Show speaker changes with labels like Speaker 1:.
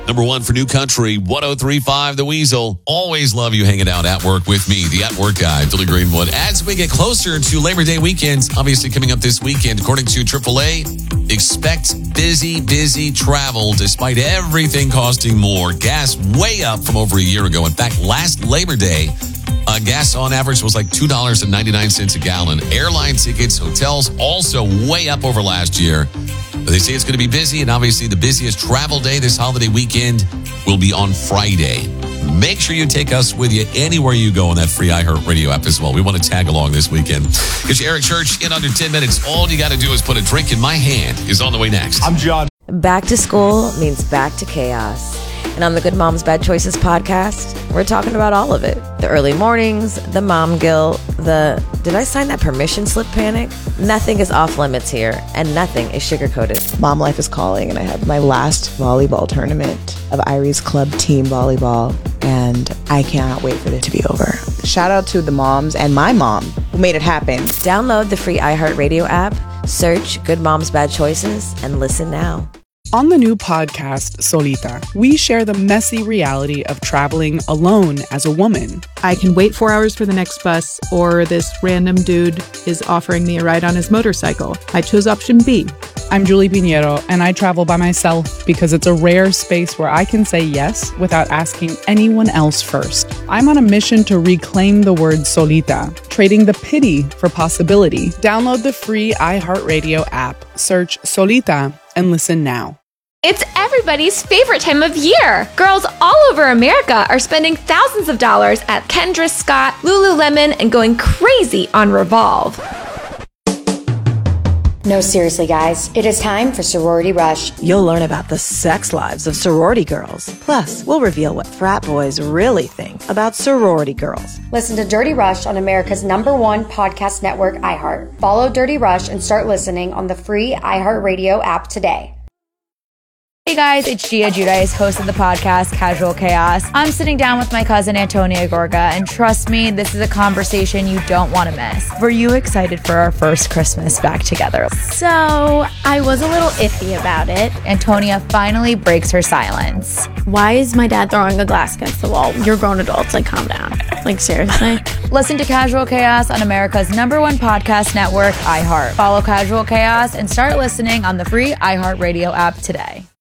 Speaker 1: Number one for New Country, 103.5 The Weasel. Always love you hanging out at work with me, the At Work guy, Billy Greenwood. As we get closer to Labor Day weekend, obviously coming up this weekend, according to AAA, expect busy travel despite everything costing more. Gas way up from over a year ago. In fact, last Labor Day, gas on average was like $2.99 a gallon. Airline tickets, hotels also way up over last year. But they say it's going to be busy, and obviously the busiest travel day this holiday weekend will be on Friday. Make sure you take us with you anywhere you go on that free iHeartRadio app as well. We want to tag along this weekend. Get your Eric Church in under 10 minutes. All you got to do is put a drink in my hand is on the way next.
Speaker 2: I'm John.
Speaker 3: Back to school means back to chaos. And on the Good Moms Bad Choices podcast, we're talking about all of it. The early mornings, the mom guilt, did I sign that permission slip panic? Nothing is off limits here, and nothing is sugar-coated.
Speaker 4: Mom life is calling, and I have my last volleyball tournament of Irie's Club team volleyball, and I cannot wait for it to be over. Shout out to the moms and my mom who made it happen.
Speaker 3: Download the free iHeartRadio app, search Good Moms Bad Choices, and listen now.
Speaker 5: On the new podcast, Solita, we share the messy reality of traveling alone as a woman.
Speaker 6: I can wait 4 hours for the next bus, or this random dude is offering me a ride on his motorcycle. I chose option B.
Speaker 5: I'm Julie Pinheiro, and I travel by myself because it's a rare space where I can say yes without asking anyone else first. I'm on a mission to reclaim the word solita, trading the pity for possibility. Download the free iHeartRadio app, search Solita, and listen now.
Speaker 7: It's everybody's favorite time of year. Girls all over America are spending thousands of dollars at Kendra Scott, Lululemon, and going crazy on Revolve.
Speaker 8: No, seriously, guys. It is time for Sorority Rush.
Speaker 4: You'll learn about the sex lives of sorority girls. Plus, we'll reveal what frat boys really think about sorority girls.
Speaker 8: Listen to Dirty Rush on America's #1 podcast network, iHeart. Follow Dirty Rush and start listening on the free iHeartRadio app today.
Speaker 9: Hey guys, it's Gia Giudice, host of the podcast Casual Chaos. I'm sitting down with my cousin Antonia Gorga, and trust me, this is a conversation you don't want to miss. Were you excited for our first Christmas back together?
Speaker 10: So, I was a little iffy about it.
Speaker 9: Antonia finally breaks her silence.
Speaker 10: Why is my dad throwing a glass against the wall? You're grown adults, like calm down. Like seriously?
Speaker 9: Listen to Casual Chaos on America's #1 podcast network, iHeart. Follow Casual Chaos and start listening on the free iHeartRadio app today.